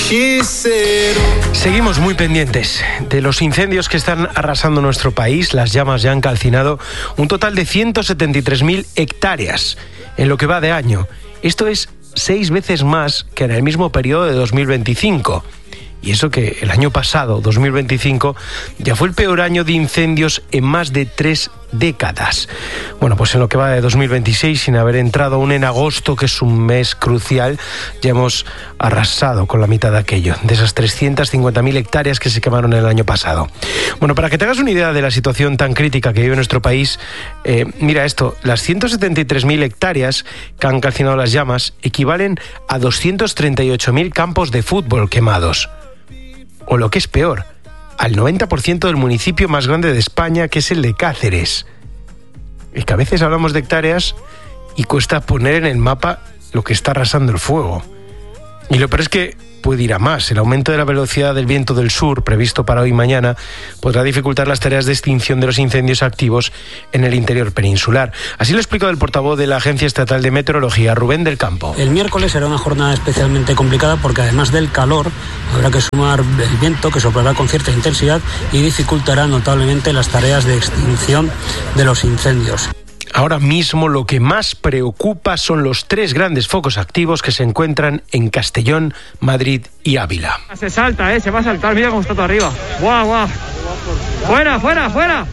Seguimos muy pendientes de los incendios que están arrasando nuestro país. Las llamas ya han calcinado un total de 173.000 hectáreas en lo que va de año. Esto es 6 veces más que en el mismo periodo de 2025. Y eso que el año pasado, 2025, ya fue el peor año de incendios en más de 3 décadas. Bueno, pues en lo que va de 2026, sin haber entrado aún en agosto, que es un mes crucial, ya hemos arrasado con la mitad de aquello, de esas 350.000 hectáreas que se quemaron el año pasado. Bueno, para que te hagas una idea de la situación tan crítica que vive nuestro país, mira esto, las 173.000 hectáreas que han calcinado las llamas equivalen a 238.000 campos de fútbol quemados. O lo que es peor, al 90% del municipio más grande de España, que es el de Cáceres. Es que a veces hablamos de hectáreas y cuesta poner en el mapa lo que está arrasando el fuego. Y lo peor es que puede ir a más. El aumento de la velocidad del viento del sur, previsto para hoy y mañana, podrá dificultar las tareas de extinción de los incendios activos en el interior peninsular. Así lo ha explicado el portavoz de la Agencia Estatal de Meteorología, Rubén del Campo. El miércoles será una jornada especialmente complicada porque además del calor habrá que sumar el viento, que soplará con cierta intensidad y dificultará notablemente las tareas de extinción de los incendios. Ahora mismo lo que más preocupa son los 3 grandes focos activos que se encuentran en Castellón, Madrid y Ávila. Se salta, se va a saltar, mira cómo está todo arriba. ¡Guau, guau! ¡Fuera, fuera, fuera!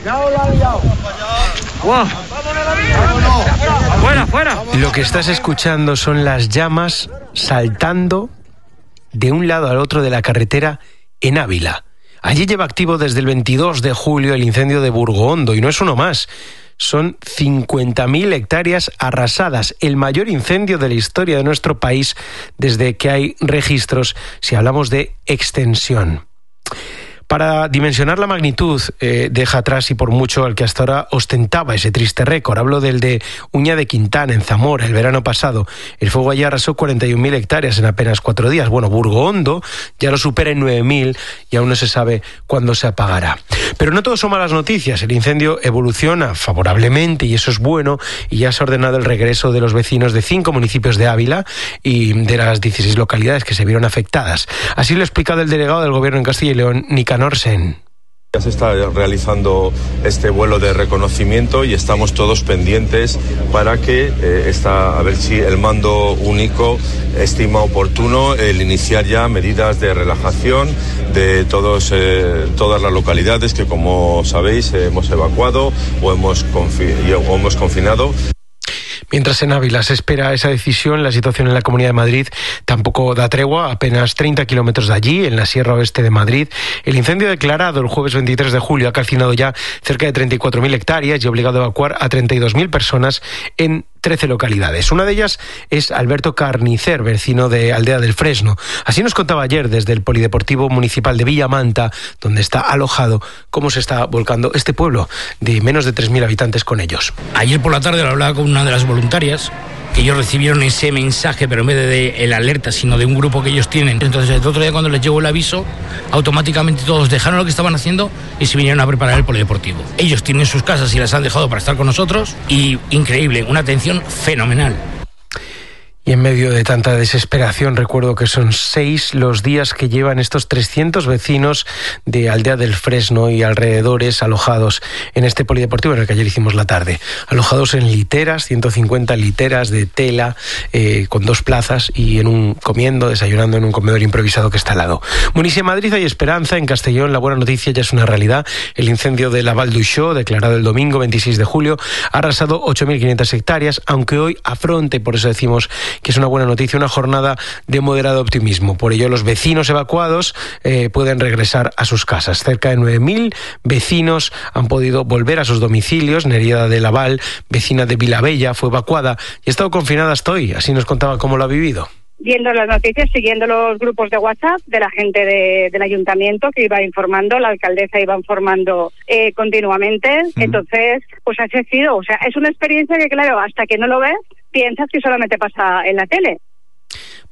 ¡Guau! ¡Fuera, fuera! Lo que estás escuchando son las llamas saltando de un lado al otro de la carretera en Ávila. Allí lleva activo desde el 22 de julio el incendio de Burgohondo, y no es uno más. Son 50.000 hectáreas arrasadas, el mayor incendio de la historia de nuestro país desde que hay registros, si hablamos de extensión. Para dimensionar la magnitud, deja atrás y por mucho al que hasta ahora ostentaba ese triste récord. Hablo del de Uña de Quintana, en Zamora, el verano pasado. El fuego allí arrasó 41.000 hectáreas en apenas 4 días. Bueno, Burgohondo ya lo supera en 9.000 y aún no se sabe cuándo se apagará. Pero no todo son malas noticias. El incendio evoluciona favorablemente y eso es bueno, y ya se ha ordenado el regreso de los vecinos de 5 municipios de Ávila y de las 16 localidades que se vieron afectadas. Así lo ha explicado el delegado del Gobierno en Castilla y León, Nicanor Sen. Ya se está realizando este vuelo de reconocimiento y estamos todos pendientes para que a ver si el mando único estima oportuno el iniciar ya medidas de relajación de todas las localidades que, como sabéis, hemos evacuado o hemos confinado. Mientras en Ávila se espera esa decisión, la situación en la Comunidad de Madrid tampoco da tregua. Apenas 30 kilómetros de allí, en la Sierra Oeste de Madrid, el incendio declarado el jueves 23 de julio ha calcinado ya cerca de 34.000 hectáreas y obligado a evacuar a 32.000 personas en 13 localidades. Una de ellas es Alberto Carnicer, vecino de Aldea del Fresno. Así nos contaba ayer desde el Polideportivo Municipal de Villamanta, donde está alojado, cómo se está volcando este pueblo de menos de 3.000 habitantes con ellos. Ayer por la tarde lo hablaba con una de las voluntarias, que ellos recibieron ese mensaje, pero en vez de el alerta, sino de un grupo que ellos tienen. Entonces el otro día, cuando les llegó el aviso, automáticamente todos dejaron lo que estaban haciendo y se vinieron a preparar el polideportivo. Ellos tienen sus casas y las han dejado para estar con nosotros, y increíble, una atención fenomenal. Y en medio de tanta desesperación, recuerdo que son 6 los días que llevan estos 300 vecinos de Aldea del Fresno y alrededores alojados en este polideportivo en el que ayer hicimos la tarde. Alojados en literas, 150 literas de tela, con 2 plazas y comiendo, desayunando en un comedor improvisado que está al lado. Munici, en Madrid hay esperanza. En Castellón la buena noticia ya es una realidad. El incendio de la Val d'Uixó, declarado el domingo 26 de julio, ha arrasado 8.500 hectáreas, aunque hoy afronta, y por eso decimos que es una buena noticia, una jornada de moderado optimismo. Por ello, los vecinos evacuados pueden regresar a sus casas. Cerca de 9.000 vecinos han podido volver a sus domicilios. Nereida de Laval, vecina de Vilabella, fue evacuada y ha estado confinada hasta hoy. Así nos contaba cómo lo ha vivido. Viendo las noticias, siguiendo los grupos de WhatsApp de la gente del ayuntamiento que iba informando, la alcaldesa iba informando continuamente. Entonces, pues ha sido, es una experiencia que, claro, hasta que no lo ves, piensas que solamente pasa en la tele.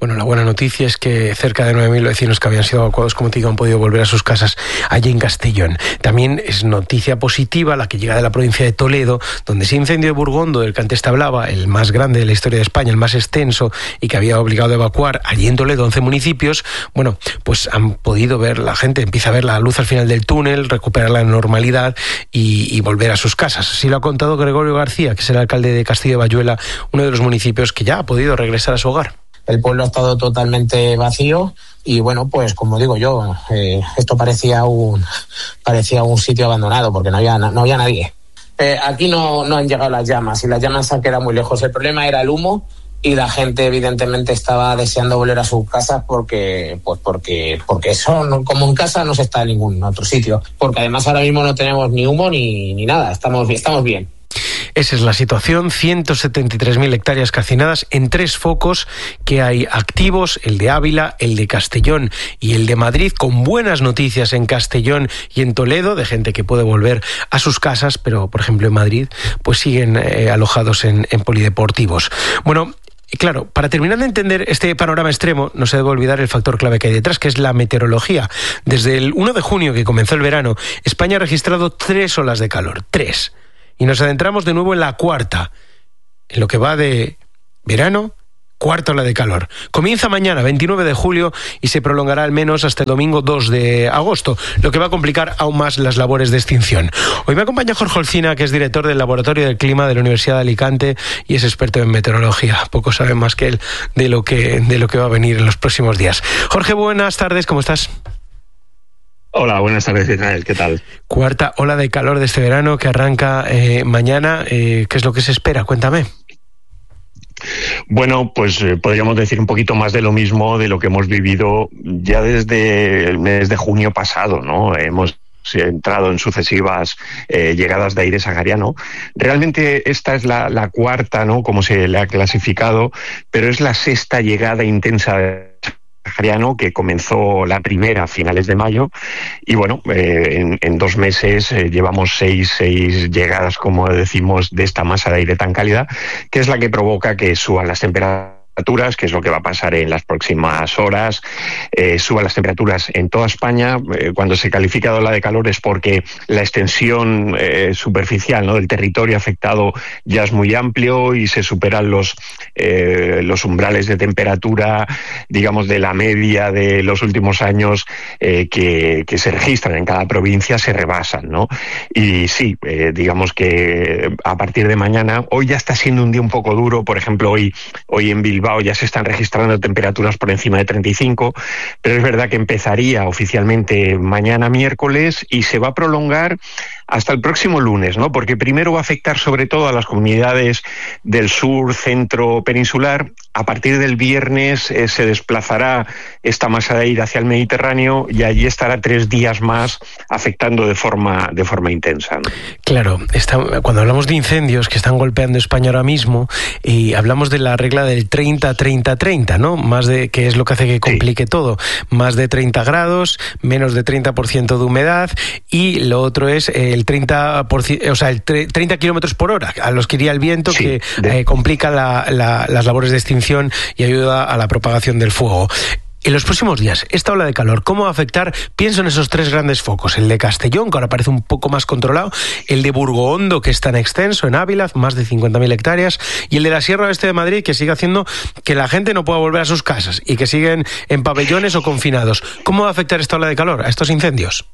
Bueno, la buena noticia es que cerca de 9.000 vecinos que habían sido evacuados, como te digo, han podido volver a sus casas allí en Castellón. También es noticia positiva la que llega de la provincia de Toledo, donde ese incendio de Burgondo, del que antes te hablaba, el más grande de la historia de España, el más extenso y que había obligado a evacuar allí en Toledo 11 municipios, bueno, pues han podido ver, la gente empieza a ver la luz al final del túnel, recuperar la normalidad y volver a sus casas. Así lo ha contado Gregorio García, que es el alcalde de Castillo de Bayuela, uno de los municipios que ya ha podido regresar a su hogar. El pueblo ha estado totalmente vacío y bueno, pues como digo yo, esto parecía un sitio abandonado porque no había nadie. Aquí no han llegado las llamas y las llamas se han quedado muy lejos. El problema era el humo y la gente evidentemente estaba deseando volver a sus casas porque eso, como en casa, no se está en ningún otro sitio. Porque además ahora mismo no tenemos ni humo ni nada, estamos bien. Esa es la situación, 173.000 hectáreas calcinadas en 3 focos que hay activos, el de Ávila, el de Castellón y el de Madrid, con buenas noticias en Castellón y en Toledo, de gente que puede volver a sus casas, pero por ejemplo en Madrid pues siguen alojados en polideportivos. Bueno, claro, para terminar de entender este panorama extremo, no se debe olvidar el factor clave que hay detrás, que es la meteorología. Desde el 1 de junio, que comenzó el verano, España ha registrado 3 olas de calor, 3. Y nos adentramos de nuevo en la cuarta, en lo que va de verano, cuarta ola de calor. Comienza mañana, 29 de julio, y se prolongará al menos hasta el domingo 2 de agosto, lo que va a complicar aún más las labores de extinción. Hoy me acompaña Jorge Olcina, que es director del Laboratorio del Clima de la Universidad de Alicante y es experto en meteorología. Pocos saben más que él de lo que va a venir en los próximos días. Jorge, buenas tardes, ¿cómo estás? Hola, buenas tardes, Israel, ¿qué tal? Cuarta ola de calor de este verano que arranca mañana. ¿Qué es lo que se espera? Cuéntame. Bueno, pues podríamos decir un poquito más de lo mismo de lo que hemos vivido ya desde el mes de junio pasado, ¿no? Hemos entrado en sucesivas llegadas de aire sahariano. Realmente esta es la cuarta, ¿no?, como se le ha clasificado, pero es la sexta llegada intensa sahariano, que comenzó la primera a finales de mayo, y bueno, en 2 meses llevamos seis llegadas, como decimos, de esta masa de aire tan cálida, que es la que provoca que suban las temperaturas, que es lo que va a pasar en las próximas horas. Suban las temperaturas en toda España. Cuando se califica de ola de calor es porque la extensión superficial, ¿no?, del territorio afectado ya es muy amplio y se superan los umbrales de temperatura, digamos, de la media de los últimos años que se registran en cada provincia, se rebasan, ¿no? Y sí, digamos que a partir de mañana, hoy ya está siendo un día un poco duro. Por ejemplo, hoy en Bilbao ya se están registrando temperaturas por encima de 35, pero es verdad que empezaría oficialmente mañana miércoles y se va a prolongar hasta el próximo lunes, ¿no? Porque primero va a afectar sobre todo a las comunidades del sur, centro, peninsular. A partir del viernes se desplazará esta masa de aire hacia el Mediterráneo y allí estará 3 días más afectando de forma intensa, ¿no? Claro, cuando hablamos de incendios que están golpeando España ahora mismo, y hablamos de la regla del 30-30-30, ¿no? Que es lo que hace que complique todo. Más de 30 grados, menos de 30% de humedad, y lo otro es el 30%, o sea, el 30 kilómetros por hora, a los que iría el viento, sí, que complica las labores de extinción y ayuda a la propagación del fuego. En los próximos días, esta ola de calor, ¿cómo va a afectar? Pienso en esos 3 grandes focos, el de Castellón, que ahora parece un poco más controlado, el de Burgondo, que es tan extenso, en Ávila, más de 50.000 hectáreas, y el de la Sierra Oeste de Madrid, que sigue haciendo que la gente no pueda volver a sus casas y que siguen en pabellones o confinados. ¿Cómo va a afectar esta ola de calor a estos incendios?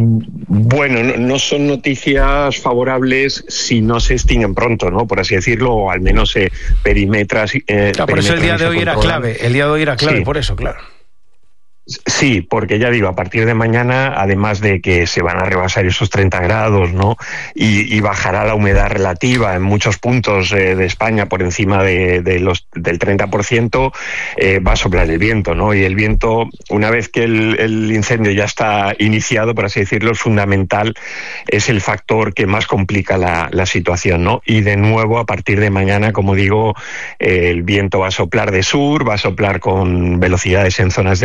Bueno, no son noticias favorables si no se extinguen pronto, ¿no?, por así decirlo, o al menos se perimetran. Claro, por eso el día de hoy era clave. El día de hoy era clave, sí. Por eso, claro. Sí, porque ya digo, a partir de mañana, además de que se van a rebasar esos 30 grados, ¿no?, y bajará la humedad relativa en muchos puntos de España por encima del 30%, va a soplar el viento, ¿no? Y el viento, una vez que el incendio ya está iniciado, por así decirlo, es fundamental, es el factor que más complica la situación, ¿no? Y de nuevo, a partir de mañana, como digo, el viento va a soplar de sur, va a soplar con velocidades en zonas de montaña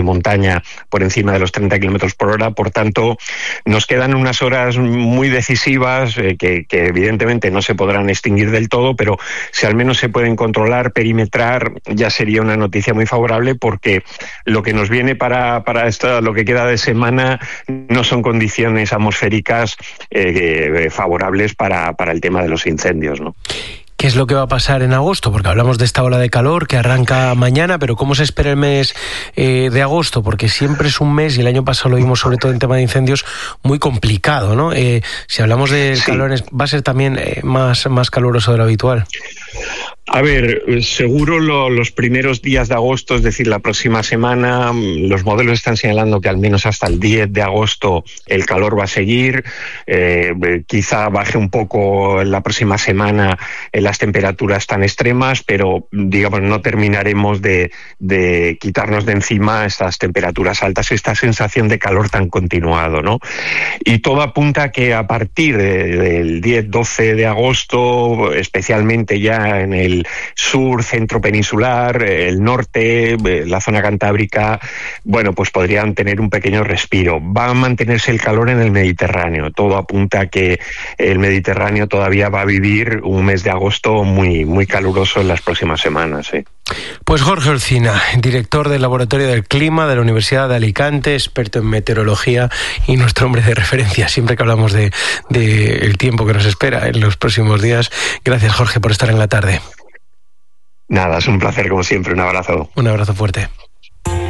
montaña por encima de los 30 kilómetros por hora. Por tanto, nos quedan unas horas muy decisivas que evidentemente no se podrán extinguir del todo, pero si al menos se pueden controlar, perimetrar, ya sería una noticia muy favorable, porque lo que nos viene para lo que queda de semana no son condiciones atmosféricas favorables para el tema de los incendios, ¿no? ¿Qué es lo que va a pasar en agosto? Porque hablamos de esta ola de calor que arranca mañana, pero ¿cómo se espera el mes de agosto? Porque siempre es un mes, y el año pasado lo vimos sobre todo en tema de incendios, muy complicado, ¿no? Si hablamos de calores, ¿va a ser también más caluroso de lo habitual? A ver, seguro los primeros días de agosto, es decir, la próxima semana, los modelos están señalando que al menos hasta el 10 de agosto el calor va a seguir. Quizá baje un poco la próxima semana las temperaturas tan extremas, pero digamos no terminaremos de quitarnos de encima estas temperaturas altas, esta sensación de calor tan continuado, ¿no? Y todo apunta a que a partir del 10-12 de agosto, especialmente ya en el sur, centro peninsular, el norte, la zona cantábrica, bueno, pues podrían tener un pequeño respiro. Va a mantenerse el calor en el Mediterráneo. Todo apunta a que el Mediterráneo todavía va a vivir un mes de agosto muy caluroso en las próximas semanas, ¿sí? Pues Jorge Olcina, director del Laboratorio del Clima de la Universidad de Alicante, experto en meteorología y nuestro hombre de referencia siempre que hablamos de el tiempo que nos espera en los próximos días. Gracias, Jorge, por estar en la tarde. Nada, es un placer como siempre. Un abrazo. Un abrazo fuerte.